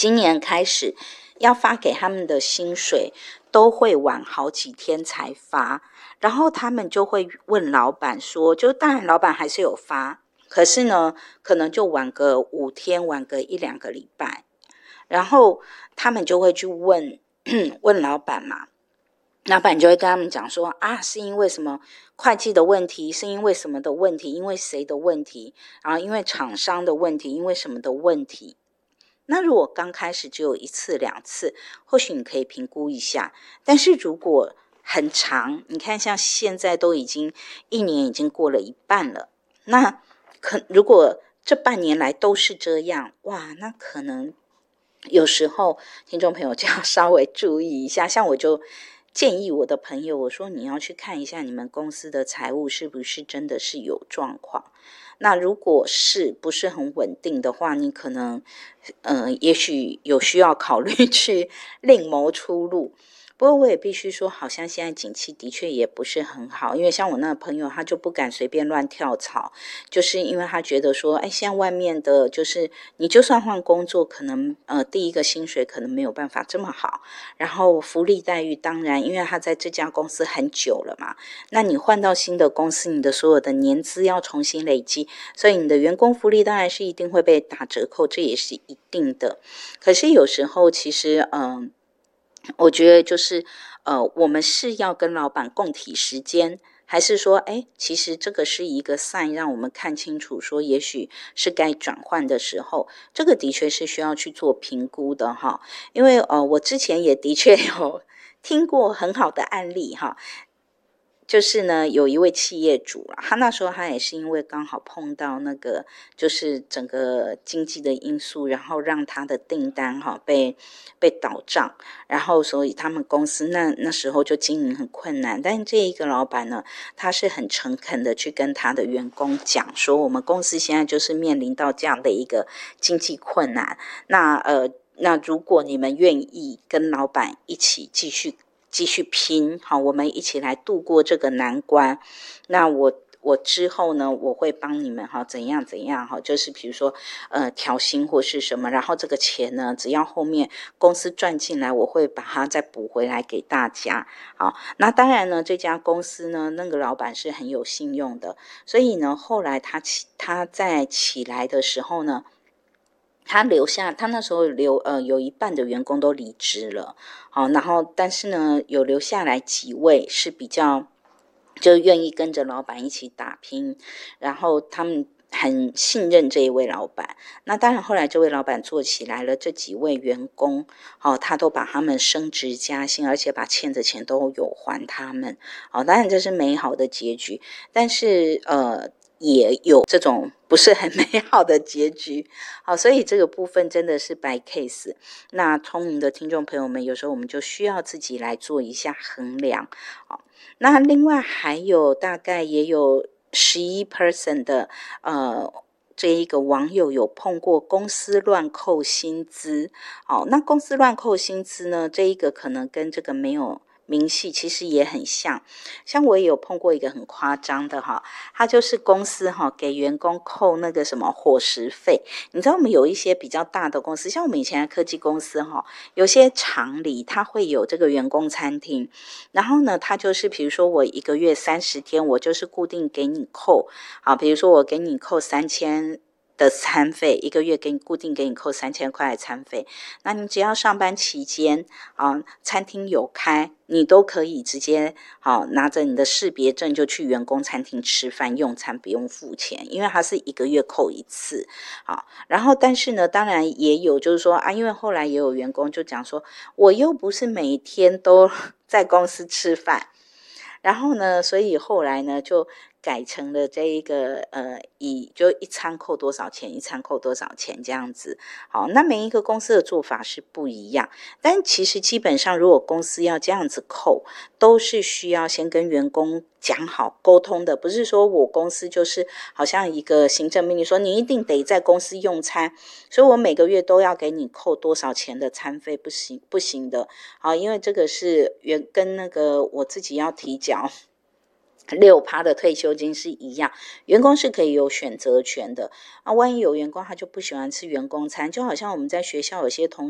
今年开始要发给他们的薪水都会晚好几天才发，然后他们就会问老板说，就当然老板还是有发，可是呢可能就晚个5天，晚个1-2个礼拜，然后他们就会去问问老板嘛，老板就会跟他们讲说啊，是因为什么会计的问题，是因为什么的问题，因为谁的问题，然后因为厂商的问题，因为什么的问题。那如果刚开始只有1次2次，或许你可以评估一下，但是如果很长，你看像现在都已经1年已经过了一半了，那如果这半年来都是这样，哇，那可能有时候听众朋友就要稍微注意一下。像我就建议我的朋友，我说你要去看一下你们公司的财务是不是真的是有状况，那如果是不是很稳定的话，你可能也许有需要考虑去另谋出路。不过我也必须说，好像现在景气的确也不是很好，因为像我那个朋友，他就不敢随便乱跳槽，就是因为他觉得说，现在外面的就是你就算换工作，可能第一个薪水可能没有办法这么好，然后福利待遇当然，因为他在这家公司很久了嘛，那你换到新的公司，你的所有的年资要重新累积，所以你的员工福利当然是一定会被打折扣，这也是一定的。可是有时候其实我觉得就是我们是要跟老板共体时间，还是说其实这个是一个 sign 让我们看清楚说也许是该转换的时候，这个的确是需要去做评估的哈。因为我之前也的确有听过很好的案例哈，就是呢有一位企业主他那时候他也是因为刚好碰到那个就是整个经济的因素，然后让他的订单被倒账，然后所以他们公司那时候就经营很困难。但这一个老板呢，他是很诚恳的去跟他的员工讲说，我们公司现在就是面临到这样的一个经济困难，那如果你们愿意跟老板一起继续拼，好，我们一起来度过这个难关。那我之后呢，我会帮你们怎样怎样就是比如说调薪或是什么，然后这个钱呢，只要后面公司赚进来，我会把它再补回来给大家。好，那当然呢，这家公司呢，那个老板是很有信用的，所以呢，后来他在起来的时候呢，他那时候有一半的员工都离职了，好，然后但是呢有留下来几位是比较就愿意跟着老板一起打拼，然后他们很信任这一位老板。那当然后来这位老板做起来了，这几位员工他都把他们升职加薪，而且把欠的钱都有还他们。当然这是美好的结局，但是也有这种不是很美好的结局。好，所以这个部分真的是 by case。那聪明的听众朋友们，有时候我们就需要自己来做一下衡量。好，那另外还有大概也有11% 的这一个网友有碰过公司乱扣薪资。好，那公司乱扣薪资呢，这一个可能跟这个没有明细其实也很像我也有碰过一个很夸张的他就是公司给员工扣那个什么伙食费。你知道我们有一些比较大的公司，像我们以前的科技公司有些厂里它会有这个员工餐厅，然后呢它就是比如说我1个月30天，我就是固定给你扣比如说我给你扣3000的餐费，1个月固定给你扣3000块的餐费，那你只要上班期间餐厅有开，你都可以直接拿着你的识别证就去员工餐厅吃饭用餐，不用付钱，因为它是1个月扣1次。然后但是呢当然也有就是说因为后来也有员工就讲说，我又不是每天都在公司吃饭，然后呢所以后来呢就改成了这一个就一餐扣多少钱，一餐扣多少钱这样子。好，那每一个公司的做法是不一样，但其实基本上如果公司要这样子扣，都是需要先跟员工讲好沟通的，不是说我公司就是好像一个行政命令说你一定得在公司用餐，所以我每个月都要给你扣多少钱的餐费，不行的。好，因为这个是跟那个我自己要提缴6%的退休金是一样，员工是可以有选择权的。万一有员工他就不喜欢吃员工餐，就好像我们在学校有些同